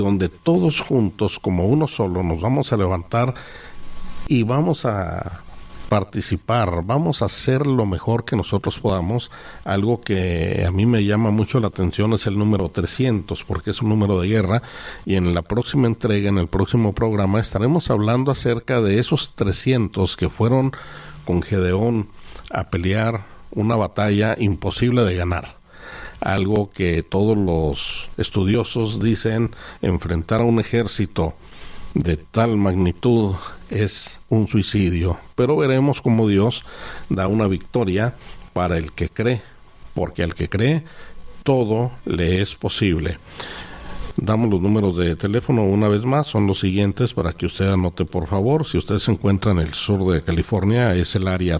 donde todos juntos, como uno solo, nos vamos a levantar y vamos a participar, vamos a hacer lo mejor que nosotros podamos. Algo que a mí me llama mucho la atención es el número 300, porque es un número de guerra, y en la próxima entrega, en el próximo programa, estaremos hablando acerca de esos 300 que fueron con Gedeón a pelear una batalla imposible de ganar. Algo que todos los estudiosos dicen, enfrentar a un ejército de tal magnitud es un suicidio, pero veremos cómo Dios da una victoria para el que cree, porque al que cree todo le es posible. Damos los números de teléfono una vez más, son los siguientes para que usted anote, por favor. Si usted se encuentra en el sur de California, es el área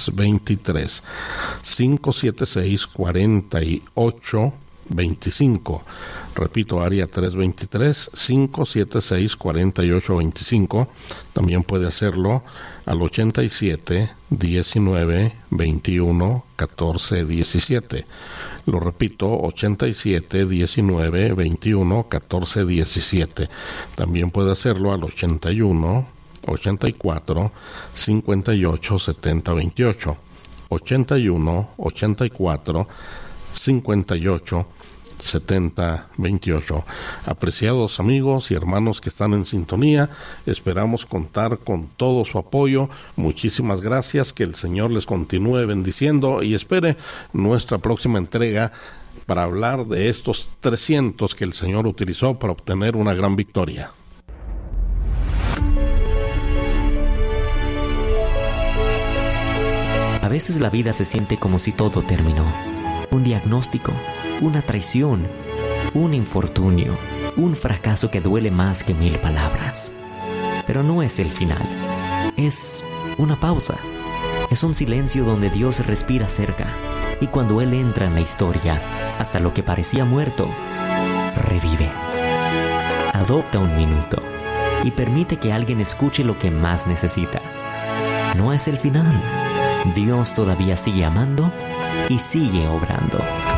323-576-4825. Repito, área 323-576-4825. También puede hacerlo al 87-19-21-14-17. Lo repito, 87-19-21-14-17. También puede hacerlo al 81-84-58-70-28. 81-84-58-70-28. Apreciados amigos y hermanos que están en sintonía, esperamos contar con todo su apoyo. Muchísimas gracias, que el Señor les continúe bendiciendo y espere nuestra próxima entrega para hablar de estos 300 que el Señor utilizó para obtener una gran victoria. A veces la vida se siente como si todo terminó. Un diagnóstico, una traición, un infortunio, un fracaso que duele más que 1000 palabras. Pero no es el final. Es una pausa. Es un silencio donde Dios respira cerca. Y cuando Él entra en la historia, hasta lo que parecía muerto, revive. Adopta un minuto y permite que alguien escuche lo que más necesita. No es el final. Dios todavía sigue amando y sigue obrando.